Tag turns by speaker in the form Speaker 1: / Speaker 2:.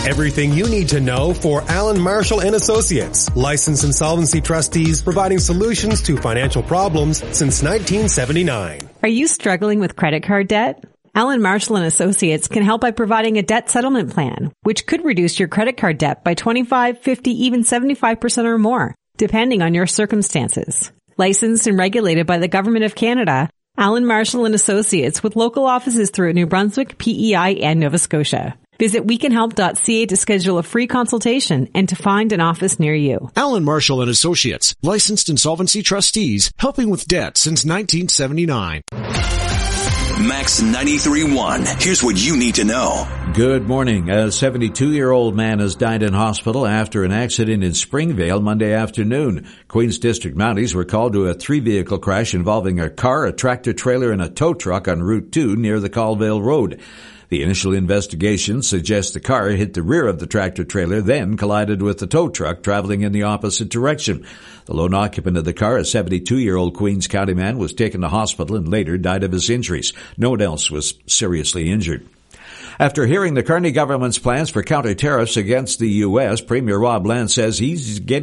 Speaker 1: Everything you need to know for Alan Marshall and Associates, licensed insolvency trustees providing solutions to financial problems since 1979.
Speaker 2: Are you struggling with credit card debt? Alan Marshall and Associates can help by providing a debt settlement plan, which could reduce your credit card debt by 25, 50, even 75% or more, depending on your circumstances. Licensed and regulated by the Government of Canada, Alan Marshall and Associates with local offices throughout New Brunswick, PEI, and Nova Scotia. Visit wecanhelp.ca to schedule a free consultation and to find an office near you.
Speaker 3: Alan Marshall and Associates, licensed insolvency trustees, helping with debt since 1979.
Speaker 4: Max 93.1. Here's what you need to know.
Speaker 5: Good morning. A 72-year-old man has died in hospital after an accident in Springvale Monday afternoon. Queens District Mounties were called to a 3-vehicle crash involving a car, a tractor-trailer, and a tow truck on Route 2 near the Colville Road. The initial investigation suggests the car hit the rear of the tractor-trailer, then collided with the tow truck traveling in the opposite direction. The lone occupant of the car, a 72-year-old Queens County man, was taken to hospital and later died of his injuries. No one else was seriously injured. After hearing the Carney government's plans for counter-tariffs against the U.S., Premier Rob Bland says he's getting